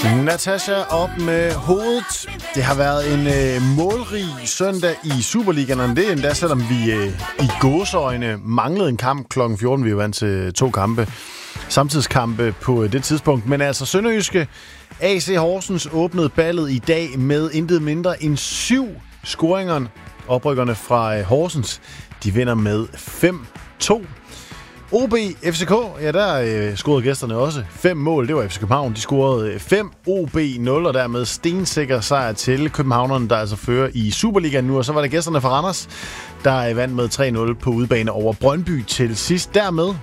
Natasha op med hovedet. Det har været en målrig søndag i Superligaen. Det er endda, selvom vi i gåseøjne manglede en kamp kl. 14. Vi var vant til 2 kampe. Samtidskampe på det tidspunkt. Men altså Sønderjyske AC Horsens åbnede ballet i dag med intet mindre end 7 scoringer. Oprykkerne fra Horsens, de vinder med 5-2. OB FCK, ja, der scorede gæsterne også 5 mål. Det var FC København. De scorede 5, OB 0, og dermed stensikker sejr til københavnerne, der altså fører i Superligaen nu. Og så var det gæsterne fra Randers, der vandt med 3-0 på udebane over Brøndby til sidst. Dermed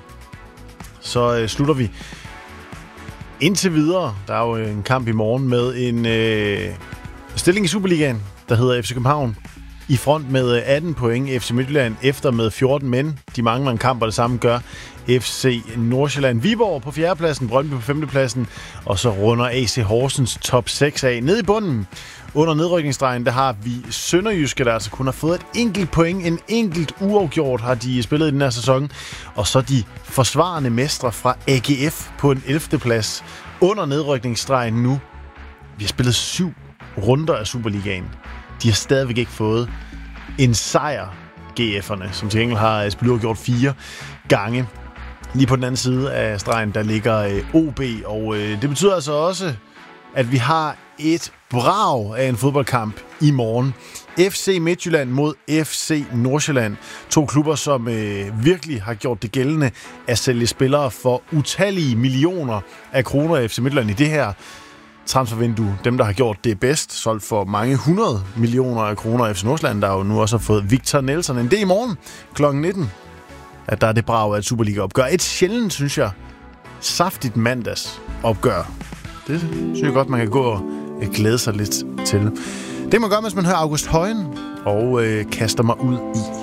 så slutter vi indtil videre. Der er jo en kamp i morgen med en stilling i Superligaen, der hedder FC København i front med 18 point, FC Midtjylland efter med 14, men de mangler en kamp, og det samme gør FC Nordsjælland. Viborg på 4. pladsen, Brøndby på 5. pladsen, og så runder AC Horsens top 6 af. Nede i bunden, under nedrykningsstregen, der har vi Sønderjyske, der altså kun har fået et enkelt point, en enkelt uafgjort har de spillet i den her sæson, og så de forsvarende mestre fra AGF på en 11. plads under nedrykningsstregen nu. Vi har spillet 7 runder af Superligaen. De har stadigvæk ikke fået en sejr, GF'erne, som til gengæld har spillet uafgjort 4 gange. Lige på den anden side af stregen, der ligger OB, og det betyder altså også, at vi har et brag af en fodboldkamp i morgen. FC Midtjylland mod FC Nordsjælland. 2 klubber, som virkelig har gjort det gældende at sælge spillere for utallige millioner af kroner af FC Midtjylland i det her transfervindue. Dem, der har gjort det bedst, solgt for mange 100 millioner af kroner af FC Nordsjælland, der jo nu også har fået Victor Nelson. En det i morgen kl. 19, at der er det brag af et Superliga-opgør. Et sjældent, synes jeg, saftigt mandagsopgør. Det synes jeg godt, man kan gå og glæde sig lidt til. Det man gør, mens man hører August Højen og kaster mig ud i